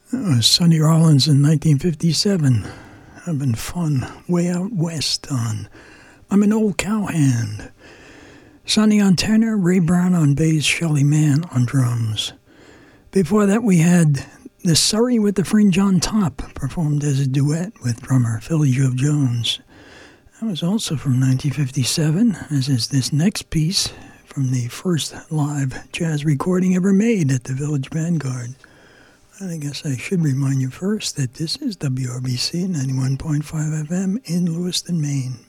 That was Sonny Rollins in 1957. Having fun way out west on I'm an Old Cowhand. Sonny on tenor, Ray Brown on bass, Shelly Manne on drums. Before that we had the Surrey with the Fringe on top, performed as a duet with drummer Philly Joe Jones. That was also from 1957, as is this next piece from the first live jazz recording ever made at the Village Vanguard. And I guess I should remind you first that this is WRBC 91.5 FM in Lewiston, Maine.